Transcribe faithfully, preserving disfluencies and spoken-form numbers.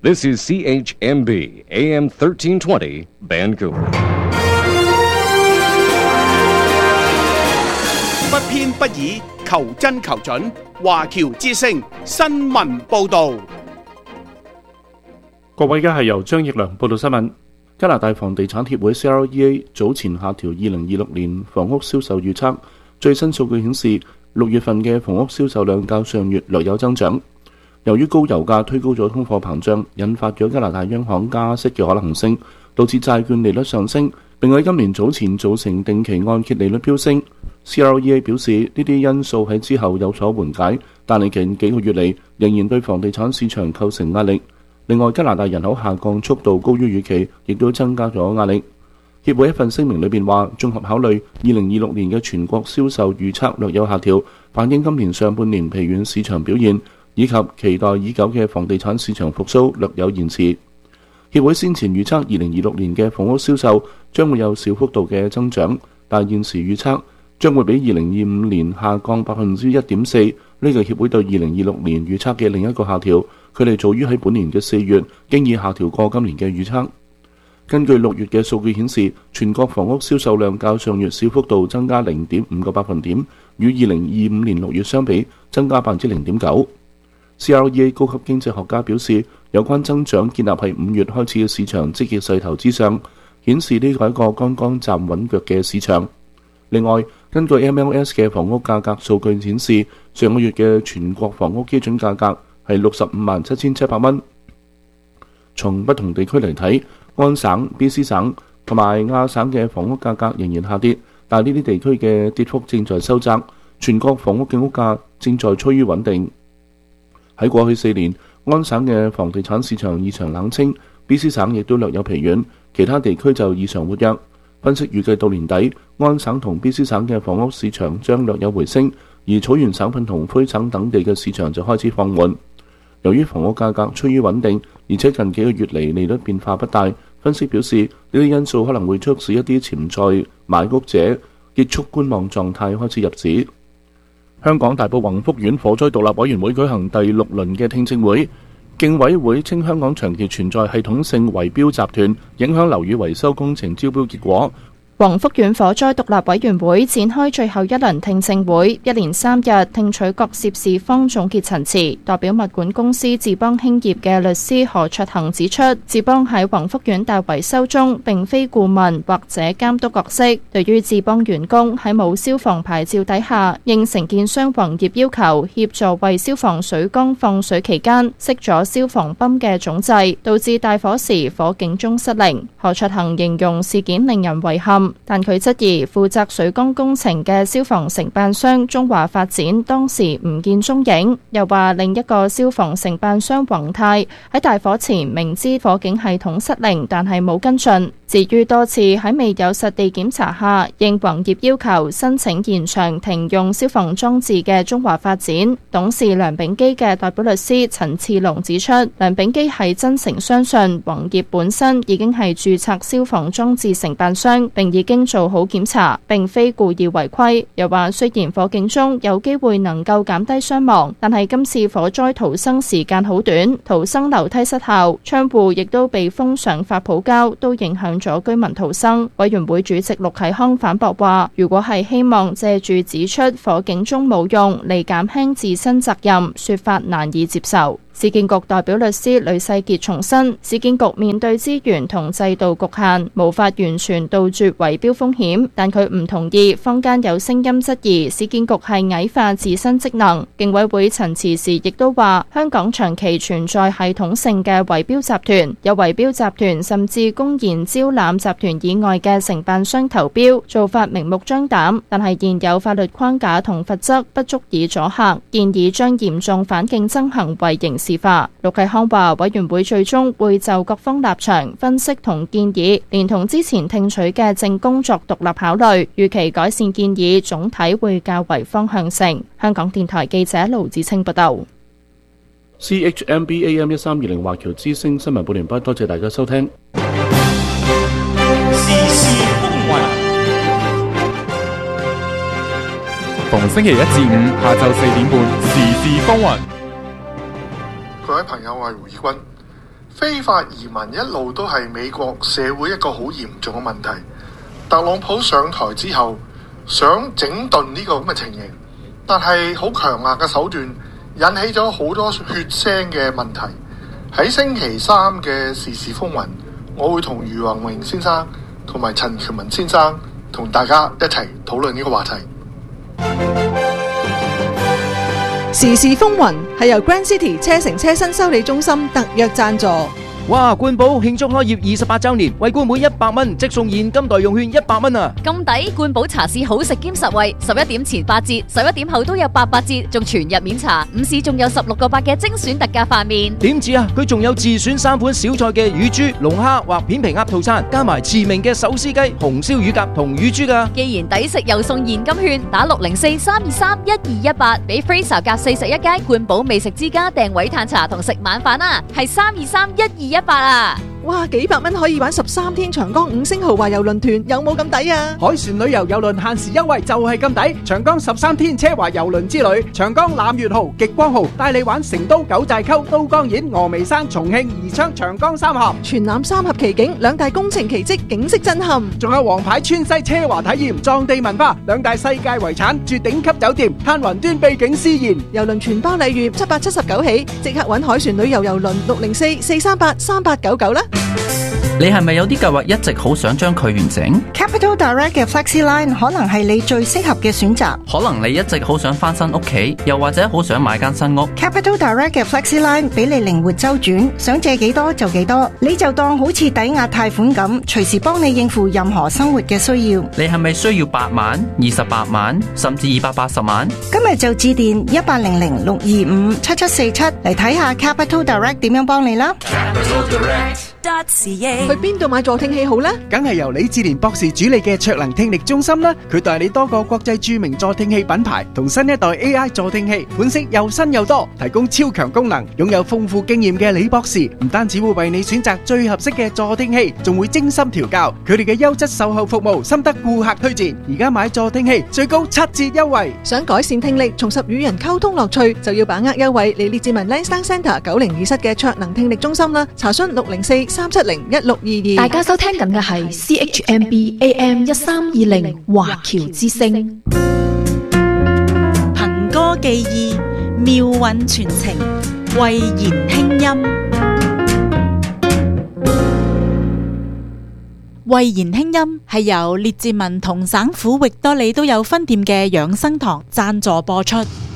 This is C H M B A M thirteen twenty Vancouver。 不偏不倚，求真求準。華僑之聲新聞報導。 各位，而家係由張奕良報道新聞。加拿大房地產協會 C R E A 早前下調二零二六年房屋銷售預測，最新數據顯示，六月份嘅房屋銷售量較上月略有增長。由於高油價推高咗通貨膨脹，引發咗加拿大央行加息嘅可能性，導致債券利率上升，並喺今年早前造成定期按揭利率飆升。C R E A 表示，呢啲因素喺之後有所緩解，但係近幾個月嚟仍然對房地產市場構成壓力。另外，加拿大人口下降速度高於預期，亦都增加咗壓力。協會一份聲明裏邊話，綜合考慮二零二六年嘅全國銷售預測略有下調，反映今年上半年疲軟市場表現，以及期待已久嘅房地產市場復甦略有延遲。協會先前預測二零二六年嘅房屋銷售將會有小幅度嘅增長，但現時預測將會比二零二五年下降百分之一點四。呢個協會對二零二六年預測嘅另一個下調，佢哋早於喺本年嘅四月經已下調過今年嘅預測。根據六月嘅數據顯示，全國房屋銷售量較上月小幅度增加零點五個百分點，與二零二五年六月相比增加百分之零點九。C R E A 高級經濟學家表示，有關增長建立喺五月開始嘅市場積極勢頭之上，顯示呢個係一個剛剛站穩腳嘅市場。另外，根據 M L S 嘅房屋價格數據顯示，上個月嘅全國房屋基準價格係六十五萬七千七百蚊。從不同地區嚟睇，安省、B C 省同埋亞省嘅房屋價格仍然下跌，但係呢啲地區嘅跌幅正在收窄，全國房屋嘅屋價正在趨於穩定。喺過去四年，安省嘅房地產市場異常冷清， B C 省亦都略有疲軟，其他地區就異常活躍。分析預計到年底，安省同 B C 省嘅房屋市場將略有回升，而草原省份同魁省等地嘅市場就開始放緩。由於房屋價格趨於穩定，而且近幾個月嚟利率變化不大，分析表示呢啲因素可能會促使一啲潛在買屋者結束觀望狀態，開始入市。香港大埔宏福苑火災獨立委員會舉行第六輪嘅聽證會，競委會稱香港長期存在系統性圍標集團，影響樓宇維修工程招標結果。 宏福苑火災獨立委員會展開最後一輪聽證會，一連三日聽取各涉事方總結陳詞。代表物管公司智邦興業嘅律師何卓恒指出，智邦喺宏福苑大維修中並非顧問或者監督角色。對於智邦員工喺冇消防牌照底下，應承建商宏業要求協助為消防水缸放水期間熄咗消防泵嘅總掣，導致大火時火警鐘失靈。何卓恒形容事件令人遺憾，但佢質疑負責水缸工程嘅消防承辦商中華發展當時唔見蹤影，又話另一個消防承辦商宏泰喺大火前明知火警系統失靈，但係冇跟進。至於多次喺未有實地檢查下，應宏業要求申請延長停用消防裝置嘅中華發展董事梁秉基嘅代表律師陳次龍指出，梁秉基係真誠相信宏業本身已經係註冊消防裝置承辦商，並已經做好檢查，並非故意違規。又話雖然火警中有機會能夠減低傷亡，但係今次火災逃生時間好短，逃生樓梯失效，窗戶亦都被封上發泡膠，都影響咗居民逃生。委員會主席陸啟康反駁話，如果係希望借住指出火警鐘冇用嚟減輕自身責任，說法難以接受。市建局代表律師呂世傑重申，市建局面對資源同制度局限，無法完全杜絕圍標風險，但佢唔同意坊間有聲音質疑市建局係矮化自身職能。競委會陳詞時亦都話，香港長期存在系統性嘅圍標集團，有圍標集團甚至公然招攬集團以外嘅承辦商投標，做法明目張膽，但係現有法律框架同罰則不足以阻嚇，建議將嚴重反競爭行為刑事化。陸啟康話，委員會最終會就各方立場分析同建議，連同之前聽取嘅證供作獨立考慮，預期改善建議總體會較為方向性。香港電台記者盧子清報道。 C H M B A M 一三二零華僑之聲新聞報完畢，多謝大家收聽。 時事風雲，逢星期一至五下晝四點半，時事風雲。 各位朋友，我係胡義君。 非法移民一路都係美國社會一個好嚴重嘅問題。特朗普上台之後，想整頓呢個咁嘅情形，但係好強硬嘅手段引起咗好多血腥嘅問題。喺星期三嘅時事風雲，我會同余宏榮先生同埋陳權文先生同大家一齊討論呢個話題。 時事風雲係由 Grand City 車城車身修理中心特約贊助。 哇！冠寶慶祝開業二十八週年，為冠滿一百蚊即送現金代用券一百蚊啊！ 咁抵！冠寶茶市好食兼實惠，十一點前八折，十一點後都有八八折，仲全日免茶。午市仲有十六個八嘅精選特價飯麵。 點止啊！佢仲有自選三款小菜嘅乳豬、龍蝦或片皮鴨套餐，加埋馳名嘅手撕雞、紅燒乳鴿同乳豬噶。 既然抵食又送現金券，打六零四三二三一二一八，俾 Fraser 隔四十一街冠寶美食之家訂位嘆茶同食晚飯啊！係三二三一二一八啊！ 哇，幾百蚊可以玩十三天長江五星豪華遊輪團，有冇咁抵啊？ 海船旅遊遊輪限時優惠就係咁抵，長江十三天奢華遊輪之旅，長江攬月號、極光號帶你玩成都九寨溝、都江堰、峨眉山、重慶、宜昌、長江三峽， 全攬三峽奇景，兩大工程奇蹟，景色震撼。 仲有皇牌川西奢華體驗、藏地文化，兩大世界遺產，住頂級酒店，嘆雲端秘境思賢。 遊輪全包禮遇，七百七十九起，即刻搵海船旅遊遊輪六零四四三八三八九九啦。 你係咪有啲計劃一直好想將佢完成？ Capital Direct 嘅 FlexiLine 可能係你最適合嘅選擇。 可能你一直好想翻新屋企，又或者好想買間新屋。 Capital Direct 嘅 FlexiLine 俾你靈活周轉，想借幾多就幾多，你就當好似抵押貸款咁，隨時幫你應付任何生活嘅需要。 你係咪需要八萬、二十八萬，甚至二百八十萬？ 今日就致電一八零零六二五七七四七嚟睇下 Capital Direct 點樣幫你啦。 去邊度買助聽器好呢？ 梗係由李志蓮博士主理嘅卓能聽力中心啦。佢代理多個國際著名助聽器品牌同新一代 A I 助聽器，款式又新又多，提供超強功能。擁有豐富經驗嘅李博士唔單止會為你選擇最合適嘅助聽器，仲會精心調教。佢哋嘅優質售後服務深得顧客推薦。而家買助聽器最高七折優惠。 想改善聽力，重拾與人溝通樂趣，就要把握優惠嚟列治文 Lansdowne Centre 九零二室嘅卓能聽力中心啦。查詢六零四三七零一六二二。 大家收聽緊嘅係 C H M B A M 一三二零華僑之聲， 憑歌寄意，妙韻傳情，慧言輕音。慧言輕音係由列治文同省府域多利都有分店嘅養生堂贊助播出。